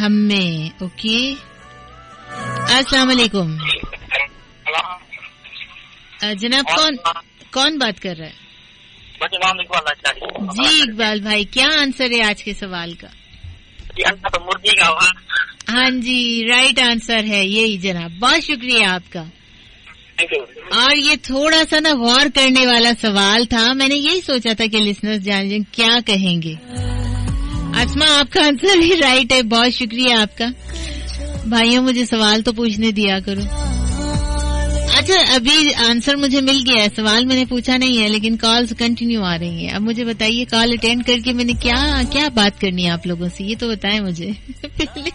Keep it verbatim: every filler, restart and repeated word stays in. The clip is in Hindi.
हम में। ओके, अस्सलाम वालेकुम। जनाब कौन कौन बात कर रहा है? जी इकबाल भाई, क्या आंसर है आज के सवाल का? तो मुर्गी का हुआ। हाँ जी, राइट आंसर है यही जनाब, बहुत शुक्रिया आपका। और ये थोड़ा सा ना गौर करने वाला सवाल था, मैंने यही सोचा था कि लिसनर्स जान जाएं क्या कहेंगे। अस्मा आपका आंसर भी राइट है, बहुत शुक्रिया आपका। भाइयों मुझे सवाल तो पूछने दिया करो। अच्छा, अभी आंसर मुझे मिल गया है, सवाल मैंने पूछा नहीं है, लेकिन कॉल्स कंटिन्यू आ रही हैं। अब मुझे बताइए, कॉल अटेंड करके मैंने क्या क्या बात करनी है आप लोगों से, ये तो बताएं मुझे।